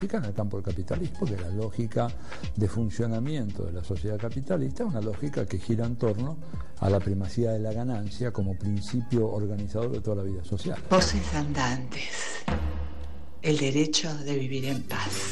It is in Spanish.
en el campo del capitalismo, que la lógica de funcionamiento de la sociedad capitalista es una lógica que gira en torno a la primacía de la ganancia como principio organizador de toda la vida social. Voces andantes, el derecho de vivir en paz.